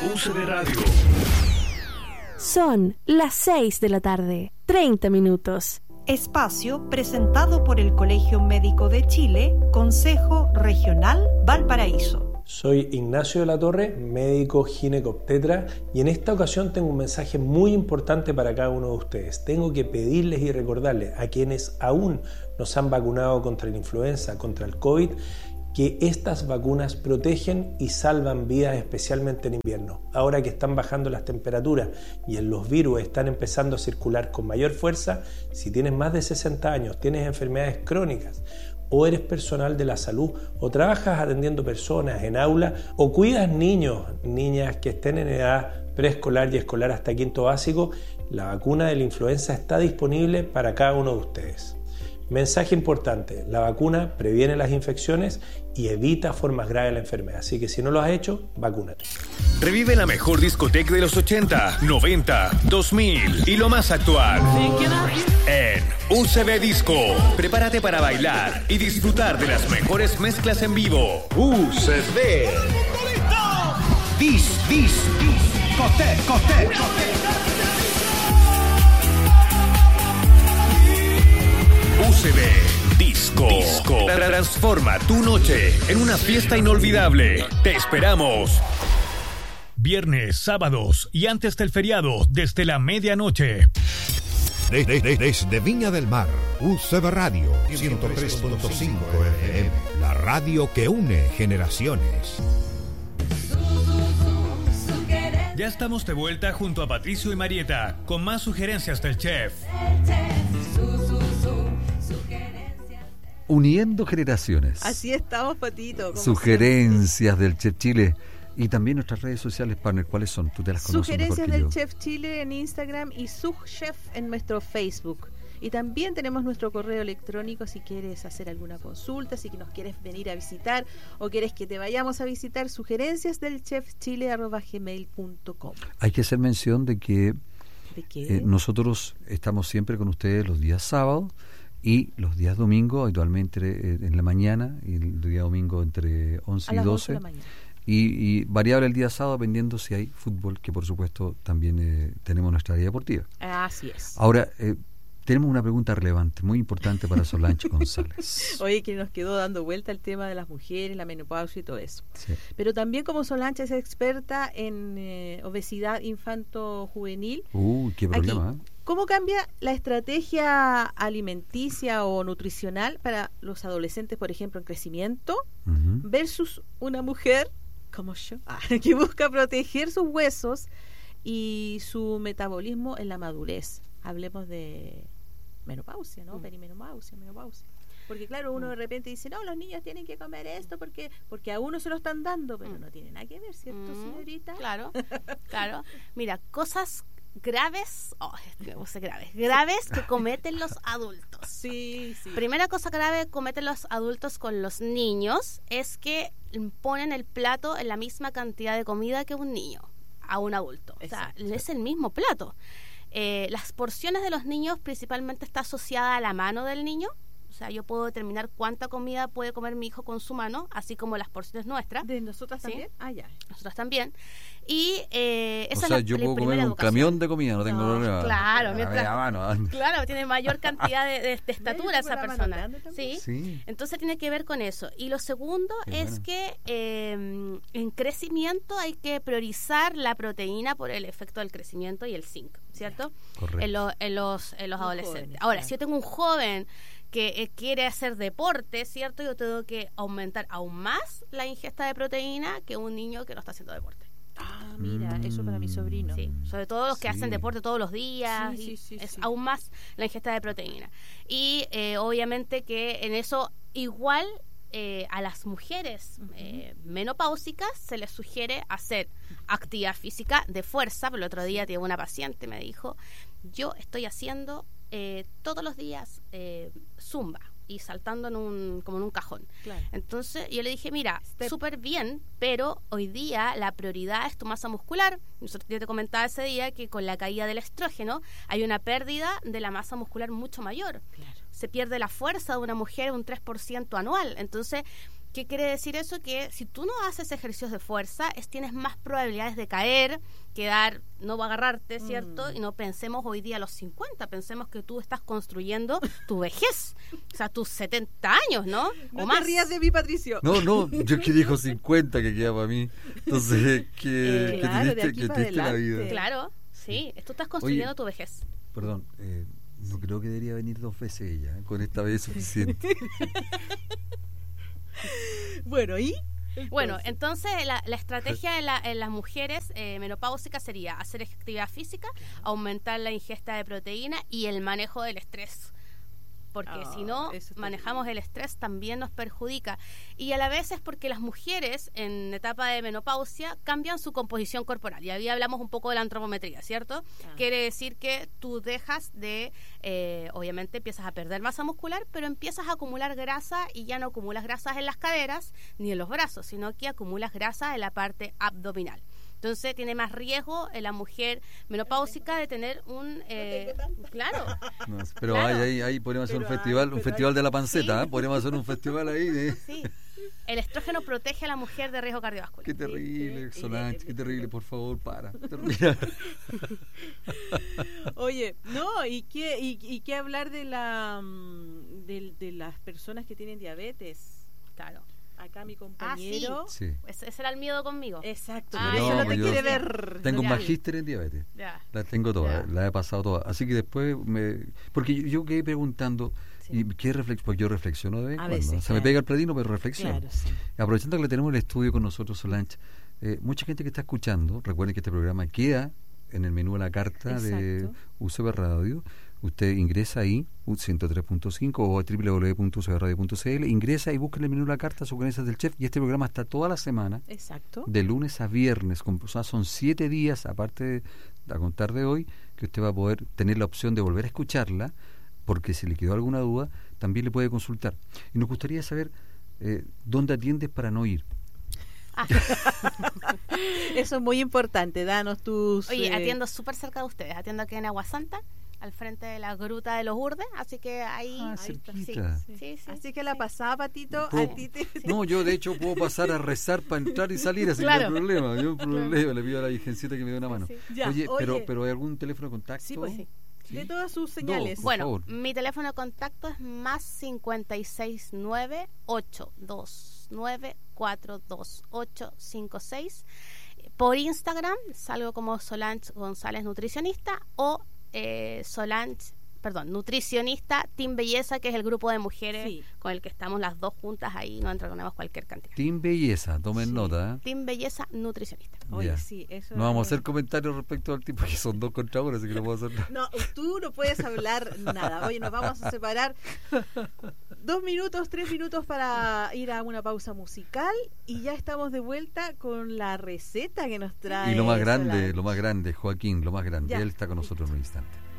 UCB Radio. Son las 6 de la tarde, 30 minutos. Espacio presentado por el Colegio Médico de Chile, Consejo Regional Valparaíso. Soy Ignacio de la Torre, médico ginecobstetra, y en esta ocasión tengo un mensaje muy importante para cada uno de ustedes. Tengo que pedirles y recordarles a quienes aún no se han vacunado contra la influenza, contra el COVID, que estas vacunas protegen y salvan vidas, especialmente en invierno. Ahora que están bajando las temperaturas y los virus están empezando a circular con mayor fuerza, si tienes más de 60 años, tienes enfermedades crónicas, o eres personal de la salud, o trabajas atendiendo personas en aula, o cuidas niños, niñas que estén en edad preescolar y escolar hasta quinto básico, la vacuna de la influenza está disponible para cada uno de ustedes. Mensaje importante, la vacuna previene las infecciones y evita formas graves de la enfermedad, así que si no lo has hecho, vacúnate. Revive la mejor discoteca de los 80, 90, 2000 y lo más actual en UCB Disco. Prepárate para bailar y disfrutar de las mejores mezclas en vivo. UCB Discoteca. UCB Disco. Transforma tu noche en una fiesta inolvidable. Te esperamos. Viernes, sábados y antes del feriado, desde la medianoche. Desde Viña del Mar, UCB Radio 103.5 FM, la radio que une generaciones. Ya estamos de vuelta junto a Patricio y Marieta con más sugerencias del chef. Uniendo generaciones. Así estamos, Patito. Sugerencias del Chef Chile. Y también nuestras redes sociales, partner, ¿cuáles son? Tú te las conoces mejor que yo. Sugerencias del Chef Chile en Instagram y Subchef en nuestro Facebook. Y también tenemos nuestro correo electrónico si quieres hacer alguna consulta, si nos quieres venir a visitar o quieres que te vayamos a visitar, sugerenciasdelchefchile@gmail.com. Hay que hacer mención de que nosotros estamos siempre con ustedes los días sábados y los días domingos, habitualmente en la mañana, y el día domingo entre 11 y 12. Y variable el día sábado, dependiendo si hay fútbol, que por supuesto también tenemos nuestra área deportiva. Así es. Ahora, tenemos una pregunta relevante, muy importante para Solange González. Oye, que nos quedó dando vuelta el tema de las mujeres, la menopausia y todo eso. Sí. Pero también como Solange es experta en obesidad infanto-juvenil. Qué problema. Aquí, ¿cómo cambia la estrategia alimenticia o nutricional para los adolescentes, por ejemplo, en crecimiento, versus una mujer como yo, que busca proteger sus huesos y su metabolismo en la madurez? Hablemos de menopausia, ¿no? Perimenopausia, menopausia. Porque claro, uno de repente dice, no, los niños tienen que comer esto porque a uno se lo están dando, pero no tiene nada que ver, ¿cierto, señorita? Claro. Mira, cosas graves que cometen los adultos. Sí. Primera cosa grave que cometen los adultos con los niños es que ponen el plato en la misma cantidad de comida que un niño, a un adulto. Exacto. O sea, es el mismo plato. Las porciones de los niños principalmente está asociada a la mano del niño. O sea, yo puedo determinar cuánta comida puede comer mi hijo con su mano, así como las porciones nuestras. ¿De nosotras también? ¿Sí? Ya. Nosotras también. Y esa o sea, es yo puedo comer educación. Un camión de comida, no tengo problema. Claro, claro, tiene mayor cantidad de estatura esa persona. ¿Sí? Entonces tiene que ver con eso. Y lo segundo es que en crecimiento hay que priorizar la proteína por el efecto del crecimiento y el zinc, ¿cierto? Correcto. En los adolescentes. Ahora, si yo tengo un joven que quiere hacer deporte, ¿cierto? Yo tengo que aumentar aún más la ingesta de proteína que un niño que no está haciendo deporte. Mira, eso para mi sobrino. Sí, sobre todo los que hacen deporte todos los días, aún más la ingesta de proteína. Y obviamente que en eso igual a las mujeres menopáusicas se les sugiere hacer actividad física de fuerza. Por el otro día tuve una paciente, me dijo, yo estoy haciendo todos los días zumba y saltando como en un cajón. Claro. Entonces yo le dije, mira, súper bien, pero hoy día la prioridad es tu masa muscular. Yo te comentaba ese día que con la caída del estrógeno hay una pérdida de la masa muscular mucho mayor. Claro. Se pierde la fuerza de una mujer un 3% anual. Entonces ¿Qué quiere decir eso? Que si tú no haces ejercicios de fuerza, tienes más probabilidades de caer, quedar, no va a agarrarte, ¿cierto? Y no pensemos hoy día a los 50, pensemos que tú estás construyendo tu vejez, o sea, tus 70 años, ¿no? No o más. te rías de mí, Patricio. No, yo que dijo 50 que queda para mí. Entonces, que triste la vida. Claro, sí, tú estás construyendo tu vejez. Perdón, no creo que debería venir 2 veces ella, con esta vez es suficiente. Bueno, ¿y? Bueno, entonces la estrategia en las mujeres menopáusicas sería hacer actividad física, aumentar la ingesta de proteína y el manejo del estrés. Porque si no manejamos el estrés también nos perjudica. Y a la vez es porque las mujeres en etapa de menopausia cambian su composición corporal. Y ahí hablamos un poco de la antropometría, ¿cierto? Quiere decir que tú dejas de, obviamente empiezas a perder masa muscular, pero empiezas a acumular grasa y ya no acumulas grasas en las caderas ni en los brazos, sino que acumulas grasa en la parte abdominal. Entonces tiene más riesgo en la mujer menopáusica de tener un... claro. No, pero claro. Ahí podríamos hacer un festival de la panceta, ¿sí? Podríamos hacer un festival ahí. Sí. El estrógeno protege a la mujer de riesgo cardiovascular. Qué terrible, Solange, qué terrible, por favor, para. Oye, no, ¿y qué hablar de las personas que tienen diabetes? Claro. Acá mi compañero. Sí. Ese era el miedo conmigo. Exacto. Eso no te quiere ver. Tengo un magíster en diabetes. Ya. La tengo todas, la he pasado todas. Así que después porque yo quedé preguntando y porque yo reflexiono de vez en cuando. Se me pega el platino, pero reflexiono. Claro, sí. Aprovechando que le tenemos el estudio con nosotros, Solange, mucha gente que está escuchando, recuerden que este programa queda en el menú de la carta de UCB Radio. Usted ingresa ahí, 103.5 o a www.ucbradio.cl, ingresa y busca en el menú de la carta Sugerencias del Chef, y este programa está toda la semana, de lunes a viernes, o sea, son 7 días, aparte a contar de hoy, que usted va a poder tener la opción de volver a escucharla, porque si le quedó alguna duda, también le puede consultar. Y nos gustaría saber dónde atiendes para no ir. Eso es muy importante, danos tus... Oye, atiendo súper cerca de ustedes, atiendo aquí en Agua Santa, al frente de la Gruta de los Urdes, así que ahí cerquita. Sí. Así que la pasada, Patito, a ti te... No, yo de hecho puedo pasar a rezar para entrar y salir, así que no hay problema. Yo le pido a la virgencita que me dé una mano. Ya, oye, pero ¿hay algún teléfono de contacto? Sí, pues sí. De todas sus señales. Bueno, mi teléfono de contacto es más 569-829-42856. Por Instagram salgo como Solange González Nutricionista o Nutricionista Team Belleza, que es el grupo de mujeres con el que estamos las dos juntas, ahí nos entregamos cualquier cantidad. Team Belleza, tomen nota. Team Belleza Nutricionista. Oye, sí, eso no vamos a hacer comentarios respecto al tipo, que son 2 contra 1, así que no puedo hacer nada. No, tú no puedes hablar nada. Oye, nos vamos a separar 2 minutos, 3 minutos para ir a una pausa musical y ya estamos de vuelta con la receta que nos trae. Y lo más grande, Joaquín, lo más grande, él está con nosotros en un instante.